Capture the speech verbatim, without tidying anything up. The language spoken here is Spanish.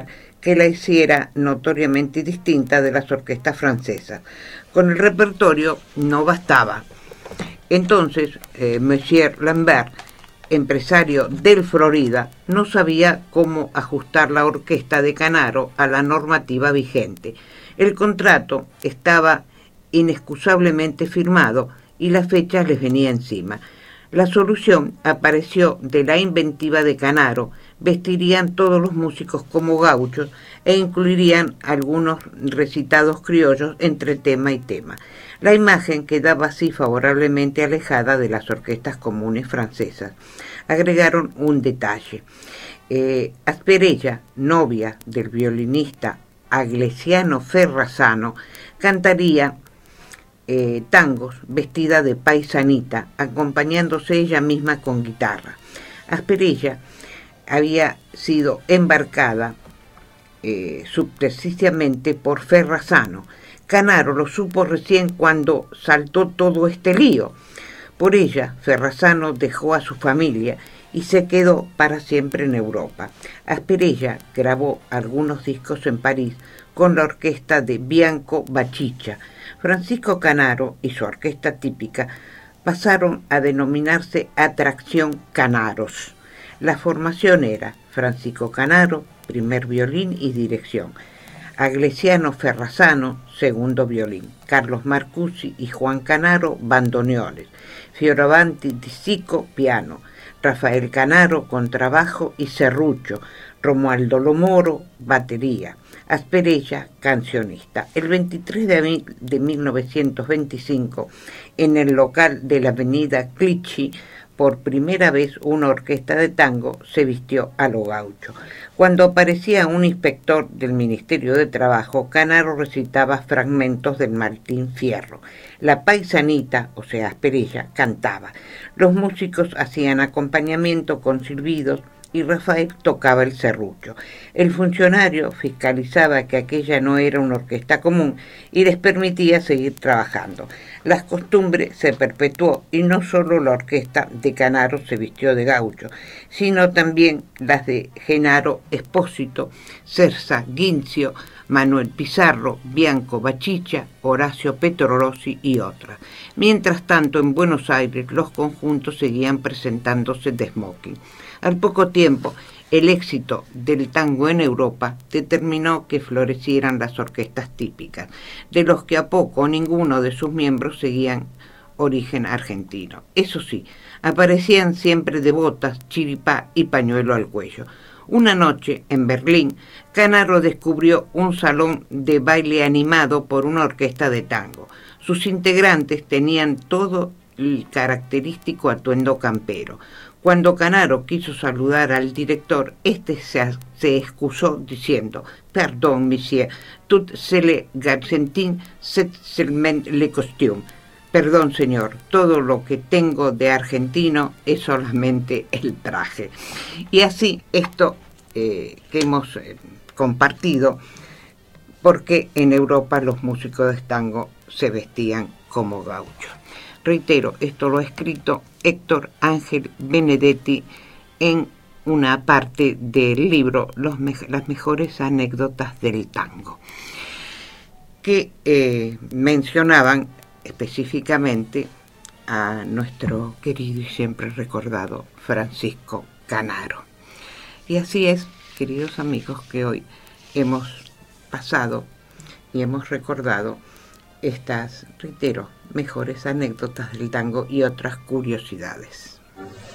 que la hiciera notoriamente distinta de las orquestas francesas. Con el repertorio no bastaba. Entonces, eh, Monsieur Lambert, empresario del Florida, no sabía cómo ajustar la orquesta de Canaro a la normativa vigente. El contrato estaba inexcusablemente firmado y la fecha les venía encima. La solución apareció de la inventiva de Canaro. Vestirían todos los músicos como gauchos e incluirían algunos recitados criollos entre tema y tema. La imagen quedaba así favorablemente alejada de las orquestas comunes francesas. Agregaron un detalle. Eh, Asperella, novia del violinista Aglesiano Ferrazano, cantaría eh, tangos vestida de paisanita, acompañándose ella misma con guitarra. Asperella había sido embarcada eh, subtercíciamente por Ferrazano. Canaro lo supo recién cuando saltó todo este lío. Por ella, Ferrazano dejó a su familia y se quedó para siempre en Europa. Asperella grabó algunos discos en París con la orquesta de Bianco Baciccia. Francisco Canaro y su orquesta típica pasaron a denominarse Atracción Canaros. La formación era Francisco Canaro, primer violín y dirección, Aglesiano Ferrazano, segundo violín, Carlos Marcusi y Juan Canaro, bandoneones, Fioravanti di Sico, piano, Rafael Canaro, contrabajo y serrucho, Romualdo Lomoro, batería, Asperella, cancionista. El veintitrés de abril de mil novecientos veinticinco, en el local de la avenida Clichy, por primera vez una orquesta de tango se vistió a lo gaucho. Cuando aparecía un inspector del Ministerio de Trabajo, Canaro recitaba fragmentos del Martín Fierro. La paisanita, o sea, Asperella, cantaba. Los músicos hacían acompañamiento con silbidos y Rafael tocaba el serrucho. El funcionario fiscalizaba que aquella no era una orquesta común y les permitía seguir trabajando. La costumbre se perpetuó y no solo la orquesta de Canaro se vistió de gaucho, sino también las de Genaro Espósito, Cersa Guincio, Manuel Pizarro, Bianco Baciccia, Horacio Petrolozzi y otras. Mientras tanto, en Buenos Aires los conjuntos seguían presentándose de smoking. Al poco tiempo, el éxito del tango en Europa determinó que florecieran las orquestas típicas, de los que a poco ninguno de sus miembros seguían origen argentino. Eso sí, aparecían siempre de botas, chiripá y pañuelo al cuello. Una noche, en Berlín, Canaro descubrió un salón de baile animado por una orquesta de tango. Sus integrantes tenían todo el característico atuendo campero. Cuando Canaro quiso saludar al director, este se, se excusó diciendo: «Perdón, monsieur, tout c'est le garcentin, c'est seulement le costume». Perdón, señor, todo lo que tengo de argentino es solamente el traje. Y así esto eh, que hemos eh, compartido, porque en Europa los músicos de tango se vestían como gauchos. Reitero, esto lo ha escrito Héctor Ángel Benedetti en una parte del libro Los me Las mejores anécdotas del tango, que eh, mencionaban específicamente a nuestro querido y siempre recordado Francisco Canaro. Y así es, queridos amigos, que hoy hemos pasado y hemos recordado estas, reitero, mejores anécdotas del tango y otras curiosidades.